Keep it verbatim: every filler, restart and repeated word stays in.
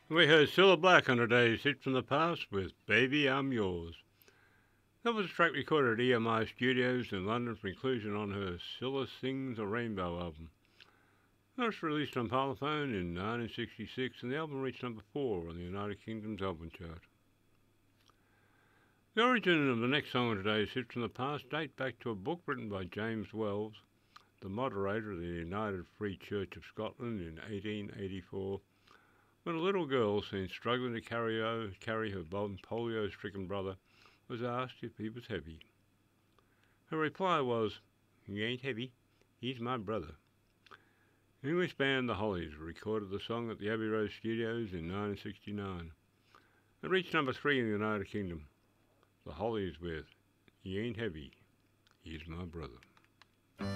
We heard Cilla Black on today's Hit from the Past with Baby I'm Yours. That was a track recorded at E M I Studios in London for inclusion on her Cilla Sings a Rainbow album. First released on Parlophone in nineteen sixty-six, and the album reached number four on the United Kingdom's album chart. The origin of the next song on today's Hit from the Past date back to a book written by James Wells, the moderator of the United Free Church of Scotland in eighteen eighty-four, when a little girl seen struggling to carry, o- carry her polio-stricken brother was asked if he was heavy. Her reply was, "He ain't heavy, he's my brother." English band The Hollies recorded the song at the Abbey Road Studios in nineteen sixty-nine. It reached number three in the United Kingdom. The Hollies with "He Ain't Heavy, He's My Brother."